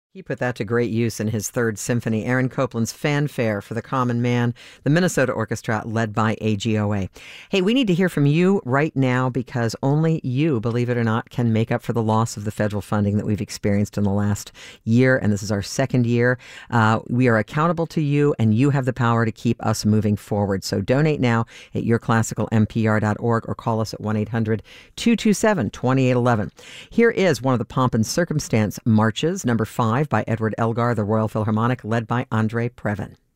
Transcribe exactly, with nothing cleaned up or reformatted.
He put that to great use in his Third Symphony, Aaron Copland's Fanfare for the Common Man, the Minnesota Orchestra led by A G O A. Hey, we need to hear from you right now because only you, believe it or not, can make up for the loss of the federal funding that we've experienced in the last year, and this is our second year. Uh, we are accountable to you, and you have the power to keep us moving forward. So donate now at your classical m p r dot org or call us at one eight hundred two two seven two eight one one. Here is one of the Pomp and Circumstance marches, number five, by Edward Elgar, the Royal Philharmonic, led by Andre Previn.